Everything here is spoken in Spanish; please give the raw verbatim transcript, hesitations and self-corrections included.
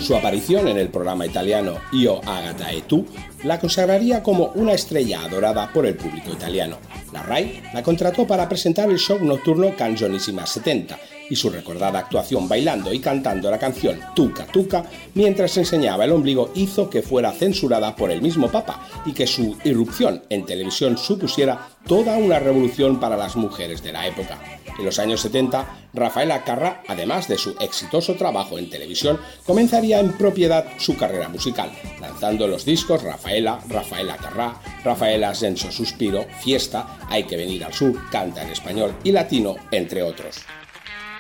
Su aparición en el programa italiano Io Agata e tu la consagraría como una estrella adorada por el público italiano. La RAI la contrató para presentar el show nocturno Canzonissima setenta y su recordada actuación bailando y cantando la canción Tuca Tuca mientras enseñaba el ombligo hizo que fuera censurada por el mismo Papa y que su irrupción en televisión supusiera toda una revolución para las mujeres de la época. En los años setenta, Rafaela Carrà, además de su exitoso trabajo en televisión, comenzaría en propiedad su carrera musical, lanzando los discos Rafaela, Rafaela Carrà, Rafaela Senso Suspiro, Fiesta, Hay que venir al sur, Canta en español y latino, entre otros.